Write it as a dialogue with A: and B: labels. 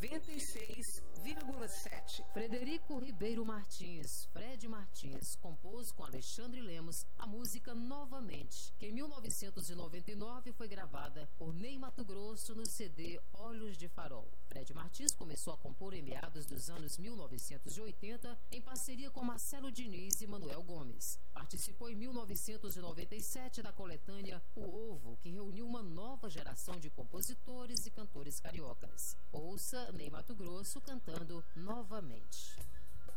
A: 96,7.
B: Frederico Ribeiro Martins, Fred Martins, compôs com Alexandre Lemos a música Novamente, que em 1999 foi gravada por Ney Matogrosso no CD Olhos de Farol. Fred Martins começou a compor em meados dos anos 1980 em parceria com Marcelo Diniz e Manuel Gomes. Participou em 1997 da coletânea O Ovo, que reuniu uma nova geração de compositores e cantores cariocas. Ouça Ney Matogrosso cantando Novamente.